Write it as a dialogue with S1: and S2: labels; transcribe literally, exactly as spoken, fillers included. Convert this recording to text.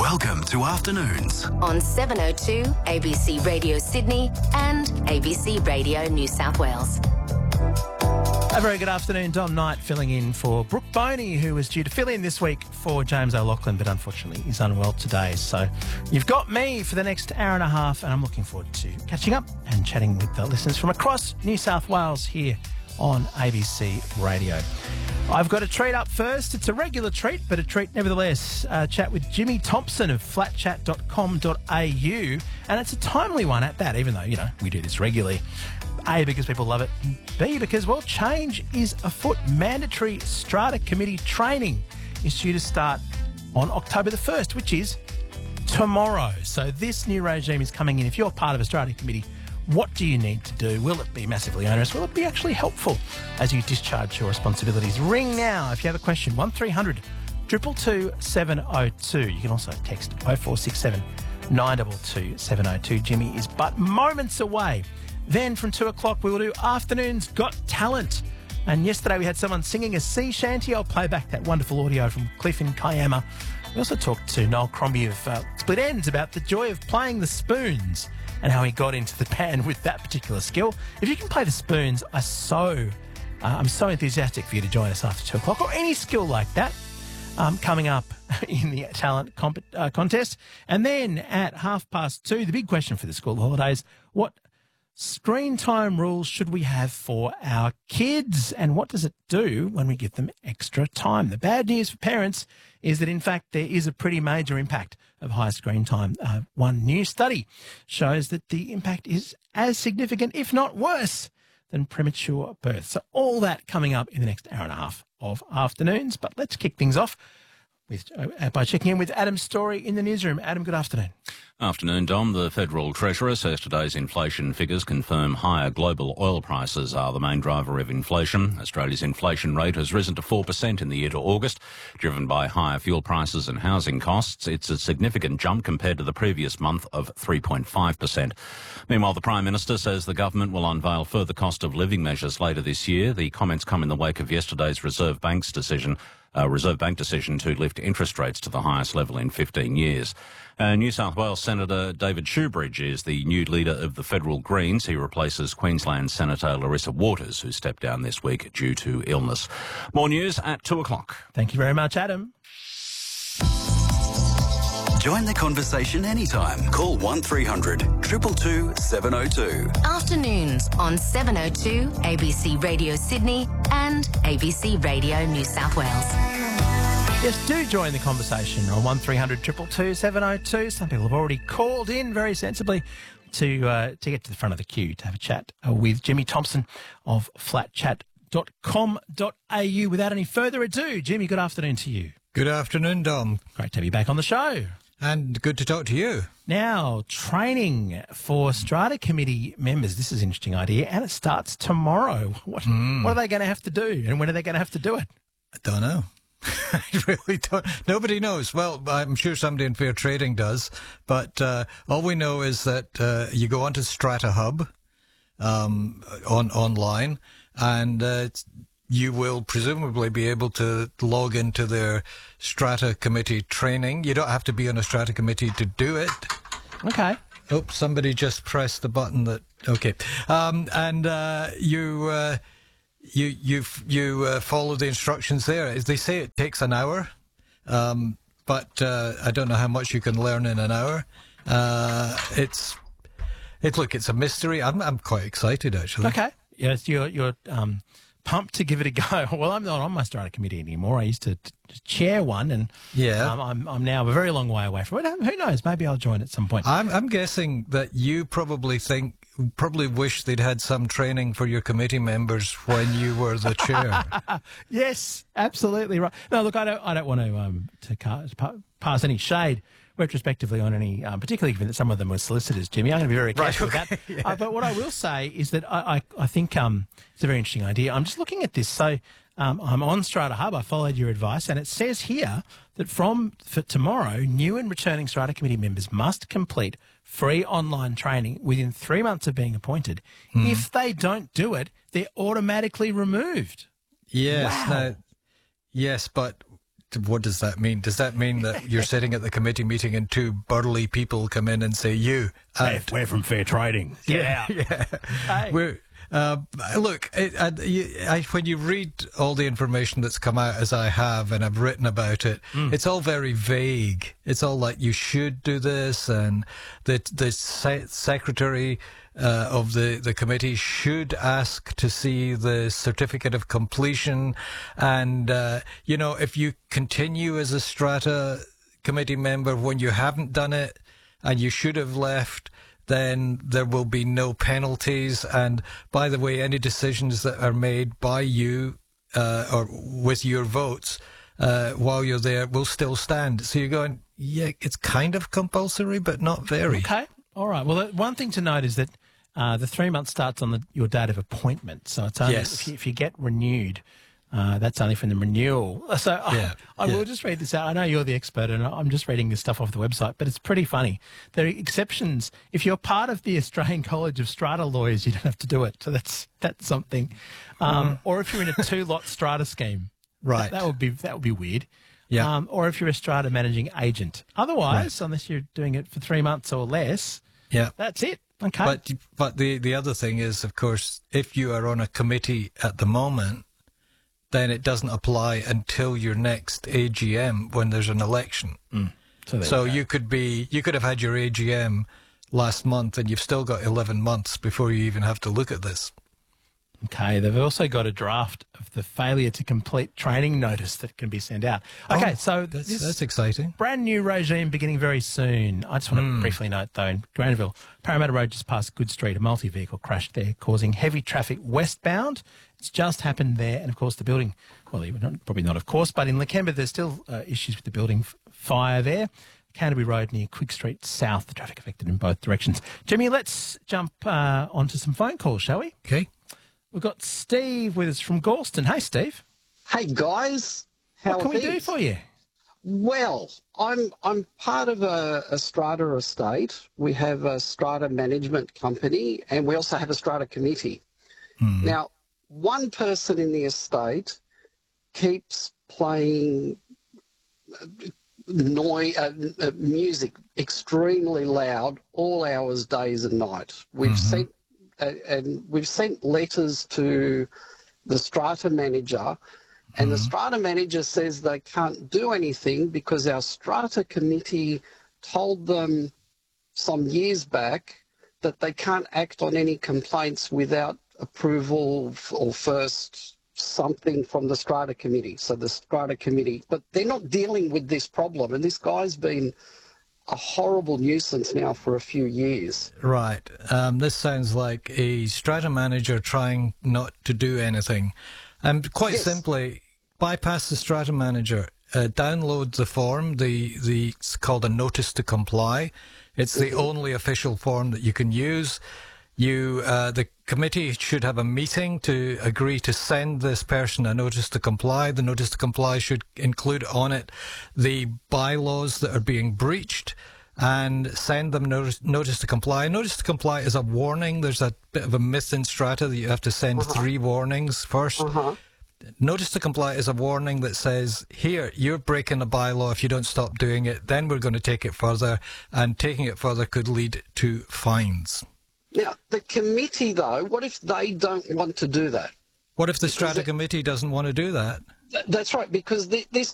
S1: Welcome to Afternoons
S2: on seven oh two A B C Radio Sydney and A B C Radio New South Wales.
S3: A very good afternoon. Dom Knight filling in for Brooke Boney, who was due to fill in this week for James O'Loughlin, but unfortunately is unwell today. So you've got me for the next hour and a half, and I'm looking forward to catching up and chatting with the listeners from across New South Wales here on A B C Radio. I've got a treat up first. It's a regular treat, but a treat nevertheless. A chat with Jimmy Thompson of flat chat dot com dot a u, and it's a timely one at that, even though, you know, we do this regularly. A, because people love it. B, because, well, change is afoot. Mandatory strata committee training is due to start on October the first, which is tomorrow. So this new regime is coming in. If you're part of a strata committee, what do you need to do? Will it be massively onerous? Will it be actually helpful as you discharge your responsibilities? Ring now if you have a question. one three hundred two two two seven oh two. You can also text oh four six seven nine two two seven oh two. Jimmy is but moments away. Then from two o'clock we will do Afternoons Got Talent. And yesterday we had someone singing a sea shanty. I'll play back that wonderful audio from Cliff in Kiama. We also talked to Noel Crombie of uh, Split Ends about the joy of playing the spoons and how he got into the band with that particular skill. If you can play the spoons, I so, uh, I'm so enthusiastic for you to join us after two o'clock, or any skill like that, um, coming up in the talent comp- uh, contest. And then at half past two, the big question for the school holidays: what screen time rules should we have for our kids, and what does it do when we give them extra time? The bad news for parents is that, in fact, there is a pretty major impact of high screen time. Uh, one new study shows that the impact is as significant, if not worse, than premature birth. So all that coming up in the next hour and a half of Afternoons. But let's kick things off with uh, by checking in with Adam Story in the newsroom. Adam, good afternoon.
S4: Afternoon, Dom. The Federal Treasurer says today's inflation figures confirm higher global oil prices are the main driver of inflation. Australia's inflation rate has risen to four percent in the year to August, driven by higher fuel prices and housing costs. It's a significant jump compared to the previous month of three point five percent. Meanwhile, the Prime Minister says the government will unveil further cost of living measures later this year. The comments come in the wake of yesterday's Reserve Bank's decision Uh, Reserve Bank decision to lift interest rates to the highest level in fifteen years. Uh, New South Wales Senator David Shoebridge is the new leader of the Federal Greens. He replaces Queensland Senator Larissa Waters, who stepped down this week due to illness. More news at two o'clock.
S3: Thank you very much, Adam.
S1: Join the conversation anytime. Call one three hundred two two two seven oh two.
S2: Afternoons on seven oh two A B C Radio Sydney and A B C Radio New South Wales.
S3: Yes, do join the conversation on one three hundred two two two seven oh two. Some people have already called in very sensibly to uh, to get to the front of the queue to have a chat uh, with Jimmy Thompson of flat chat dot com dot a u. Without any further ado, Jimmy, good afternoon to you.
S5: Good afternoon, Dom.
S3: Great to have you back on the show.
S5: And good to talk to you.
S3: Now, training for Strata Committee members. This is an interesting idea, and it starts tomorrow. What, mm. what are they going to have to do, and when are they going to have to do it?
S5: I don't know. I really don't. Nobody knows. Well, I'm sure somebody in Fair Trading does, but uh, all we know is that uh, you go onto Strata Hub um, on online, and uh, it's you will presumably be able to log into their Strata Committee training. You don't have to be on a Strata Committee to do it.
S3: Okay.
S5: Oh, somebody just pressed the button that... Okay. Um, and uh, you uh, you you you uh, follow the instructions there. As they say, it takes an hour, um, but uh, I don't know how much you can learn in an hour. Uh, it's... It, look, it's a mystery. I'm I'm quite excited, actually.
S3: Okay. Yes, you're... you're um pumped to give it a go. Well, I'm not on my Strata Committee anymore. I used to, to chair one, and
S5: yeah,
S3: um, I'm I'm now a very long way away from it. Who knows? Maybe I'll join at some point.
S5: I'm I'm guessing that you probably think, probably wish they'd had some training for your committee members when you were the chair.
S3: Yes, absolutely right. No, look, I don't I don't want to um to cast, pass any shade retrospectively on any, um, particularly given that some of them were solicitors, Jimmy. I'm going to be very careful
S5: right, okay,
S3: with that.
S5: yeah.
S3: Uh, but what I will say is that I, I, I think um, it's a very interesting idea. I'm just looking at this. So um, I'm on Strata Hub. I followed your advice, and it says here that from for tomorrow, new and returning Strata Committee members must complete free online training within three months of being appointed. Mm. If they don't do it, they're automatically removed.
S5: Yes.
S3: Wow.
S5: Now, yes, but what does that mean? Does that mean that you're sitting at the committee meeting and two burly people come in and say, you,
S3: Hey, we're from Fair Trading. Get out.
S5: yeah.
S3: Hey.
S5: We're, uh, look, it, I, you, I, when you read all the information that's come out, as I have, and I've written about it, mm. it's all very vague. It's all like, you should do this, and the the se- secretary uh, of the, the committee should ask to see the certificate of completion. And, uh, you know, if you continue as a strata committee member when you haven't done it and you should have left, then there will be no penalties. And by the way, any decisions that are made by you uh, or with your votes uh, while you're there will still stand. So you're going, yeah, it's kind of compulsory, but not very.
S3: Okay. All right. Well, one thing to note is that uh, the three months starts on the, your date of appointment. So it's only
S5: Yes.
S3: if, you, if you get renewed, Uh, that's only from the renewal. So
S5: Yeah,
S3: I, I
S5: yeah.
S3: will just read this out. I know you're the expert, and I'm just reading this stuff off the website, but it's pretty funny. There are exceptions. If you're part of the Australian College of Strata Lawyers, you don't have to do it. So that's that's something. Um,
S5: Mm.
S3: Or if you're in a two-lot strata scheme,
S5: Right.
S3: That, that would be that would be weird.
S5: Yeah.
S3: Um, or if you're a strata managing agent. Otherwise, unless you're doing it for three months or less,
S5: Yeah.
S3: that's it. Okay.
S5: But but the, the other thing is, of course, if you are on a committee at the moment, then it doesn't apply until your next A G M when there's an election.
S3: Mm. So, there
S5: So
S3: you go.
S5: you could be you could have had your A G M last month, and you've still got eleven months before you even have to look at this.
S3: Okay, they've also got a draft of the failure to complete training notice that can be sent out. Okay,
S5: Oh,
S3: so
S5: That's
S3: this
S5: that's exciting.
S3: brand new regime beginning very soon. I just want
S5: Hmm.
S3: to briefly note, though, in Granville, Parramatta Road just past Good Street, a multi-vehicle crashed there, causing heavy traffic westbound. It's just happened there, and of course the building, well, even not, probably not of course, but in Lakemba there's still uh, issues with the building f- fire there. Canterbury Road near Quick Street South, the traffic affected in both directions. Jimmy, let's jump uh, onto some phone calls, shall we?
S5: Okay.
S3: We've got Steve with us from Galston. Hey, Steve.
S6: Hey guys, how
S3: What can
S6: are
S3: we do
S6: things?
S3: for you?
S6: Well, I'm I'm part of a, a strata estate. We have a strata management company, and we also have a strata committee. Now, one person in the estate keeps playing noise, uh, uh, music extremely loud all hours, days and night. We've sent uh, and we've sent letters to the strata manager, and the strata manager says they can't do anything because our strata committee told them some years back that they can't act on any complaints without approval f- or first something from the strata committee. So the strata committee, but they're not dealing with this problem, and this guy's been a horrible nuisance now for a few years.
S5: Right. Um, this sounds like a strata manager trying not to do anything. And quite
S6: Yes.
S5: simply, bypass the strata manager. Uh, download the form. The the it's called a notice to comply. It's the only official form that you can use. You, uh, the committee should have a meeting to agree to send this person a notice to comply. The notice to comply should include on it the bylaws that are being breached, and send them notice, notice to comply. Notice to comply is a warning. There's a bit of a myth in strata that you have to send three warnings first.
S6: Uh-huh.
S5: Notice to comply is a warning that says, here, you're breaking a bylaw if you don't stop doing it, then we're going to take it further, and taking it further could lead to fines.
S6: Now, the committee, though, what if they don't want to do that?
S5: What if the strata
S6: it-
S5: committee doesn't want to do that?
S6: Th- That's right, because th- this